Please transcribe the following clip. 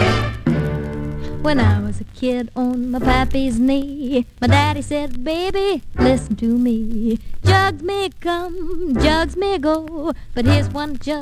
When I was a kid on my pappy's knee, my daddy said, baby, listen to me. Jugs may come, jugs may go, but here's one jug